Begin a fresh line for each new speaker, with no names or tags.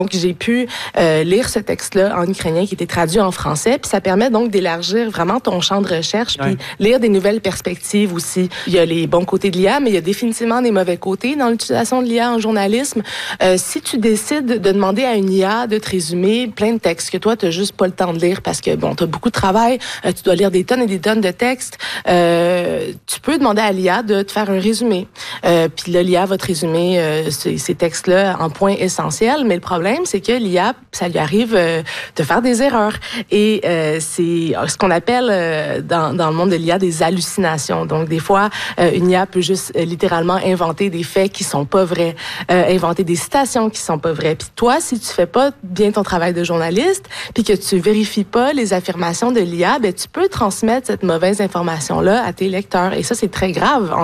Donc, j'ai pu lire ce texte-là en ukrainien qui était traduit en français, puis ça permet donc d'élargir vraiment ton champ de recherche, puis lire des nouvelles perspectives aussi. Il y a les bons côtés de l'IA, mais il y a définitivement des mauvais côtés dans l'utilisation de l'IA en journalisme. Si tu décides de demander à une IA de te résumer plein de textes que toi, tu n'as juste pas le temps de lire parce que, bon, tu as beaucoup de travail, tu dois lire des tonnes et des tonnes de textes, tu peux demander à l'IA de te faire un résumé. Puis là, l'IA va te résumer ces textes-là en points essentiels, mais le problème, c'est que l'IA, ça lui arrive de faire des erreurs. Et c'est ce qu'on appelle dans le monde de l'IA des hallucinations. Donc, des fois, une IA peut juste littéralement inventer des faits qui sont pas vrais, inventer des citations qui sont pas vraies. Puis toi, si tu fais pas bien ton travail de journaliste, puis que tu vérifies pas les affirmations de l'IA, ben tu peux transmettre cette mauvaise information-là à tes lecteurs. Et ça, c'est très grave.